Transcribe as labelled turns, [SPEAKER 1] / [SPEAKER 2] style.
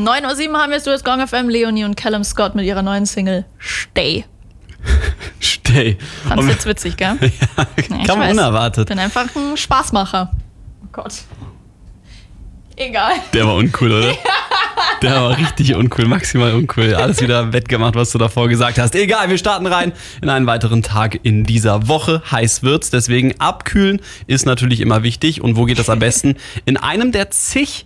[SPEAKER 1] 9:07 Uhr haben wir es durch Gong FM, Leonie und Callum Scott mit ihrer neuen Single Stay.
[SPEAKER 2] Stay.
[SPEAKER 1] Fand's jetzt witzig, gell?
[SPEAKER 2] Ja, kam unerwartet.
[SPEAKER 1] Ich bin einfach ein Spaßmacher. Oh Gott. Egal.
[SPEAKER 2] Der war uncool, oder? Der war richtig uncool, maximal uncool. Alles wieder wettgemacht, was du davor gesagt hast. Egal, wir starten rein in einen weiteren Tag in dieser Woche. Heiß wird's, deswegen abkühlen ist natürlich immer wichtig. Und wo geht das am besten? In einem der zig